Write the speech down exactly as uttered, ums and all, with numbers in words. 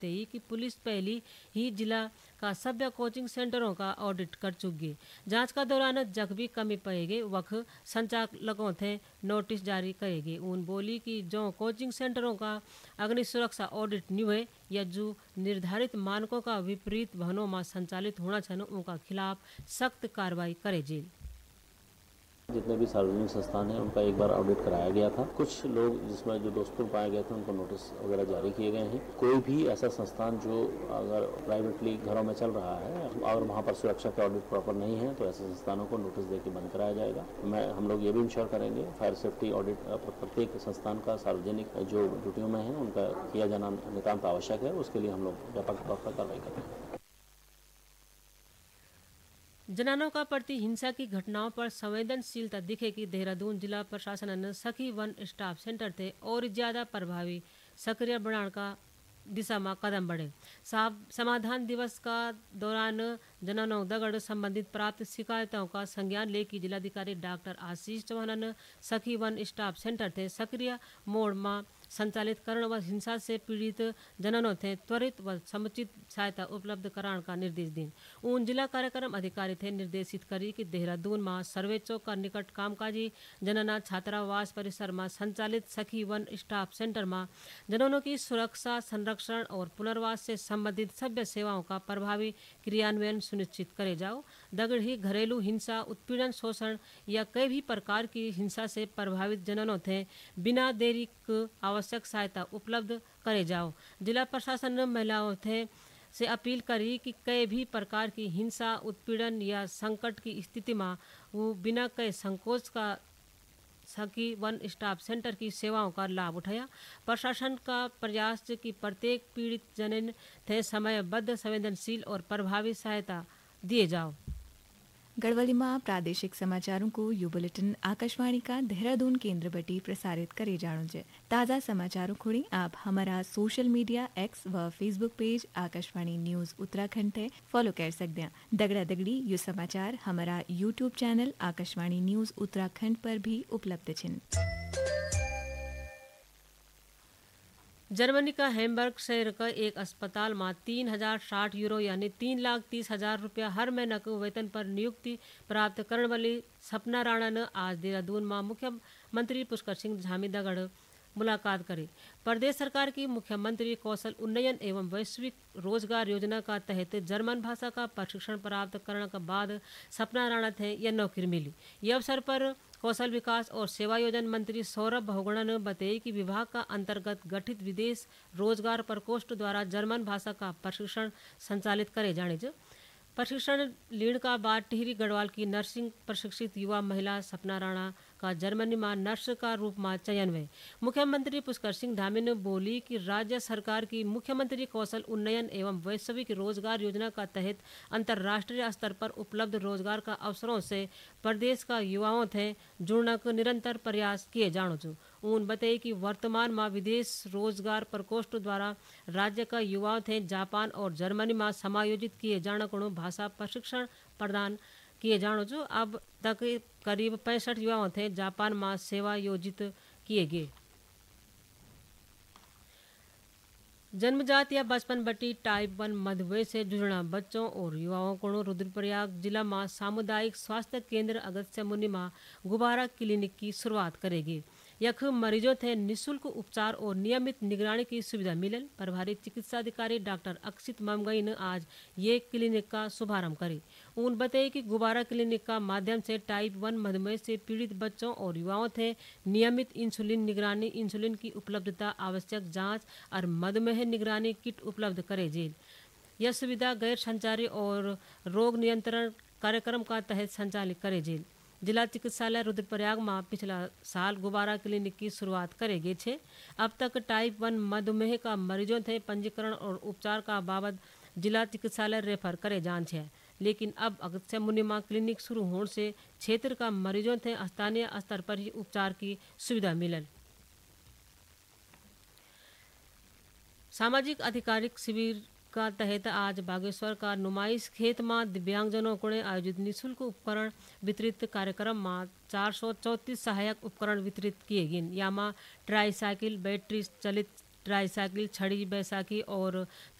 बताई कि पुलिस पहली ही जिला का सभ्य कोचिंग सेंटरों का ऑडिट कर चुकी। जांच का दौरान जब भी कमी पाएगी वह संचालकों थे नोटिस जारी करेगी। उन बोली कि जो कोचिंग सेंटरों का अग्नि सुरक्षा ऑडिट नहीं हुए या जो निर्धारित मानकों का विपरीत भवनों में संचालित होना चाहिए उनका खिलाफ सख्त कार्रवाई करे जेल। जितने भी सार्वजनिक संस्थान हैं उनका एक बार ऑडिट कराया गया था। कुछ लोग जिसमें जो दोषपूर्ण पाए गए थे उनको नोटिस वगैरह जारी किए गए हैं। कोई भी ऐसा संस्थान जो अगर प्राइवेटली घरों में चल रहा है और वहाँ पर सुरक्षा का ऑडिट प्रॉपर नहीं है तो ऐसे संस्थानों को नोटिस देकर बंद कराया जाएगा। मैं हम लोग ये भी इंश्योर करेंगे फायर सेफ्टी ऑडिट प्रत्येक संस्थान का सार्वजनिक जो ड्यूटियों में है उनका किया जाना नितांत आवश्यक है। उसके लिए हम लोग व्यापक तौर पर कार्रवाई करेंगे। जनानों का प्रति हिंसा की घटनाओं पर संवेदनशीलता दिखेगी। देहरादून जिला प्रशासन ने सखी वन स्टाफ सेंटर थे और ज्यादा प्रभावी सक्रिय बनाने का दिशा में कदम बढ़े। समाधान दिवस का दौरान जनानों दगड़ संबंधित प्राप्त शिकायतों का संज्ञान लेकर जिलाधिकारी डॉक्टर आशीष चौहान ने सखी वन स्टाफ सेंटर थे सक्रिय मोड में संचालित करण व हिंसा से पीड़ित जननों थे त्वरित व समुचित सहायता उपलब्ध कराने का निर्देश दी। उन जिला कार्यक्रम अधिकारी थे निर्देशित करी कि देहरादून में सर्वे चौक का निकट कामकाजी जनना छात्रावास परिसर में संचालित सखी वन स्टाफ सेंटर में जननों की सुरक्षा संरक्षण और पुनर्वास से संबंधित सभ्य सेवाओं का प्रभावी क्रियान्वयन सुनिश्चित करे जाओ। दगड़ ही घरेलू हिंसा उत्पीड़न शोषण या कई भी प्रकार की हिंसा से प्रभावित जननों थे बिना देरी आवश्यक सहायता उपलब्ध करे जाओ। जिला प्रशासन ने महिलाओं थे से अपील करी कि कई भी प्रकार की हिंसा उत्पीड़न या संकट की स्थिति में वो बिना कई संकोच का सखी वन स्टाफ सेंटर की सेवाओं का लाभ उठाया। प्रशासन का प्रयास कि प्रत्येक पीड़ित जनन थे समयबद्ध संवेदनशील और प्रभावी सहायता दिए जाओ। गढ़वाली में प्रादेशिक समाचारों को यू बुलेटिन आकाशवाणी का देहरादून केंद्र बटी प्रसारित करे जानो है। ताज़ा समाचारों खोड़ी आप हमारा सोशल मीडिया एक्स व Facebook page Akashvani news Uttarakhand है फॉलो कर सकते हैं। दगड़ा दगड़ी यू समाचार हमारा YouTube channel Akashvani news Uttarakhand पर भी उपलब्ध छिन। जर्मनी का हैम्बर्ग शहर का एक अस्पताल में तीन हजार साठ यूरो यानी तीन लाख तीस हजार रुपया हर महीना को वेतन पर नियुक्ति प्राप्त करने वाली सपना राणा ने आज देहरादून में मुख्यमंत्री पुष्कर सिंह धामी दगड़ मुलाकात करी। प्रदेश सरकार की मुख्यमंत्री कौशल उन्नयन एवं वैश्विक रोजगार योजना का तहत जर्मन भाषा का प्रशिक्षण प्राप्त करने के बाद सपना राणा थे यह नौकरी मिली। यह अवसर पर कौशल विकास और सेवायोजन मंत्री सौरभ बहुगुणा ने बताया कि विभाग का अंतर्गत गठित विदेश रोजगार प्रकोष्ठ द्वारा जर्मन भाषा का प्रशिक्षण संचालित करे जाने जो प्रशिक्षण लीड का बाद टिहरी गढ़वाल की नर्सिंग प्रशिक्षित युवा महिला सपना राणा का जर्मनी में नर्स का रूप में चयन हुए। मुख्यमंत्री पुष्कर सिंह धामी ने बोली कि राज्य सरकार की मुख्यमंत्री कौशल उन्नयन एवं वैश्विक रोजगार योजना का तहत अंतर्राष्ट्रीय स्तर पर उपलब्ध रोजगार का अवसरों से प्रदेश का युवाओं थे जुड़ने को निरंतर प्रयास किए जानो जो। उन बताए कि वर्तमान में विदेश रोजगार प्रकोष्ठ द्वारा राज्य का युवाओं थे जापान और जर्मनी में समायोजित किए जाने को भाषा प्रशिक्षण प्रदान किए जानो जो। अब तक करीब पैंसठ युवाओं थे जापान में सेवा योजित किए गए। जन्मजात या बचपन बटी टाइप वन मधुमेह से जुड़ना बच्चों और युवाओं को रुद्रप्रयाग जिला में सामुदायिक स्वास्थ्य केंद्र अगस्त्य मुनि में गुब्बारा क्लिनिक की शुरुआत करेगी। यख मरीजों थे निःशुल्क उपचार और नियमित निगरानी की सुविधा मिलन। प्रभारी चिकित्सा अधिकारी डॉक्टर अक्षित ममगई ने आज ये क्लिनिक का शुभारंभ करी। उन बताए कि गुब्बारा क्लिनिक का माध्यम से टाइप वन मधुमेह से पीड़ित बच्चों और युवाओं थे नियमित इंसुलिन निगरानी, इंसुलिन की उपलब्धता, आवश्यक जांच और मधुमेह निगरानी किट उपलब्ध करे जेल। यह सुविधा गैर संचारी और रोग नियंत्रण कार्यक्रम का तहत संचालित करे जेल। जिला चिकित्सालय रुद्रप्रयाग में पिछला साल गुब्बारा क्लिनिक की शुरुआत करेगी छे। अब तक टाइप वन मधुमेह का मरीजों थे पंजीकरण और उपचार का बाबत जिला चिकित्सालय रेफर करे जान छे, लेकिन अब अगस्त्य मुनि में क्लिनिक शुरू होने से क्षेत्र का मरीजों थे स्थानीय स्तर पर ही उपचार की सुविधा मिलल। सामाजिक आधिकारिक शिविर का तहत आज बागेश्वर का नुमाइश खेत में दिव्यांगजनों को आयोजित निःशुल्क उपकरण वितरित कार्यक्रम में चार सौ चौंतीस सहायक उपकरण वितरित किए गए। यामा ट्राईसाइकिल, बैटरी चलित ट्राईसाइकिल, छड़ी बैसाखी और